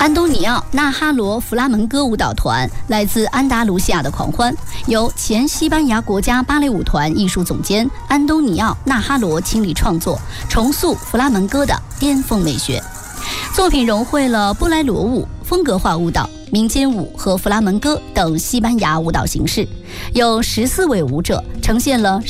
安东尼奥·纳哈罗弗拉门戈舞蹈团来自安达卢西亚的狂欢，由前西班牙国家芭蕾舞团艺术总监安东尼奥·纳哈罗亲力创作，重塑弗拉门戈的巅峰美学。作品融汇了波莱罗舞、风格化舞蹈、民间舞和弗拉门戈等西班牙舞蹈形式，有14位舞者呈现了